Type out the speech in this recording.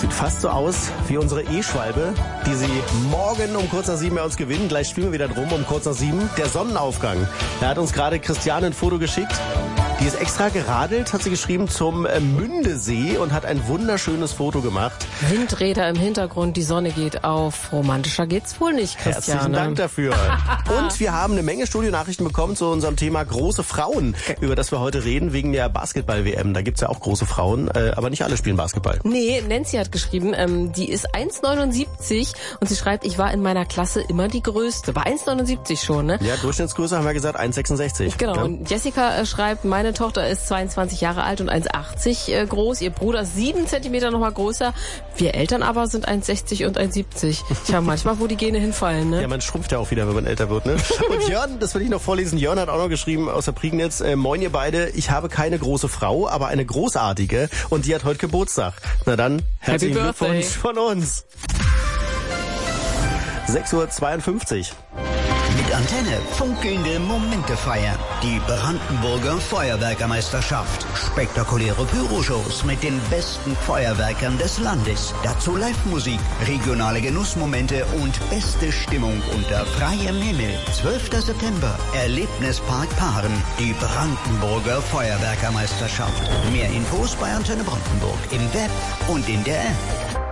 Sieht fast so aus wie unsere E-Schwalbe, die sie morgen um kurz nach 7 bei uns gewinnen. Gleich spielen wir wieder drum um kurz nach 7. Der Sonnenaufgang. Da hat uns gerade Christiane ein Foto geschickt. Die ist extra geradelt, hat sie geschrieben, zum Mündesee und hat ein wunderschönes Foto gemacht. Windräder im Hintergrund, die Sonne geht auf. Romantischer geht's wohl nicht, Christiane. Herzlichen Dank dafür. Und wir haben eine Menge Studionachrichten bekommen zu unserem Thema große Frauen, über das wir heute reden, wegen der Basketball-WM. Da gibt's ja auch große Frauen, aber nicht alle spielen Basketball. Nee, Nancy hat geschrieben, die ist 1,79 und sie schreibt, ich war in meiner Klasse immer die Größte. War 1,79 schon, ne? Ja, Durchschnittsgröße haben wir gesagt 1,66. Genau, ja. Und Jessica schreibt, meine Tochter ist 22 Jahre alt und 1,80 groß. Ihr Bruder ist 7 Zentimeter noch mal größer. Wir Eltern aber sind 1,60 und 1,70. Tja, manchmal, wo die Gene hinfallen, ne? Ja, man schrumpft ja auch wieder, wenn man älter wird, ne? Und Jörn, das will ich noch vorlesen, Jörn hat auch noch geschrieben aus der Prignitz, moin ihr beide, ich habe keine große Frau, aber eine großartige und die hat heute Geburtstag. Na dann, herzlichen Glückwunsch von uns. 6:52 Uhr. Mit Antenne funkelnde Momente feiern. Die Brandenburger Feuerwerkermeisterschaft. Spektakuläre Pyroshows mit den besten Feuerwerkern des Landes. Dazu Live-Musik, regionale Genussmomente und beste Stimmung unter freiem Himmel. 12. September, Erlebnispark Paaren. Die Brandenburger Feuerwerkermeisterschaft. Mehr Infos bei Antenne Brandenburg im Web und in der App.